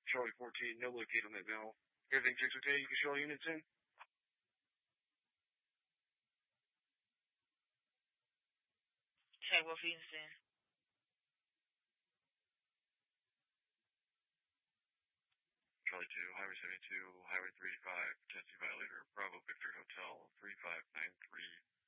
Charlie 14, no locate on that bell. Everything checks okay, you can show all units in? Check what units in. Charlie 2, Highway 72, Highway 35, Tennessee Violator, Bravo Victor Hotel, 3593.